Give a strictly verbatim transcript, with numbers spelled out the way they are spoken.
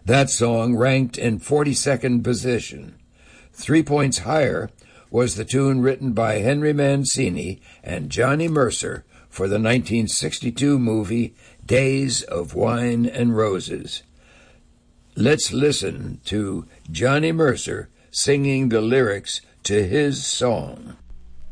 That song ranked in forty-second position. Three points higher was the tune written by Henry Mancini and Johnny Mercer for the nineteen sixty-two movie Days of Wine and Roses. Let's listen to Johnny Mercer singing the lyrics to his song.